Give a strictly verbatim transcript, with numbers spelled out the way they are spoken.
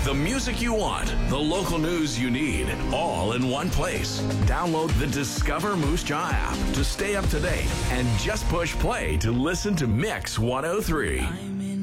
The music you want, the local news you need, all in one place. Download the Discover Moose Jaw app to stay up to date and just push play to listen to Mix one oh three.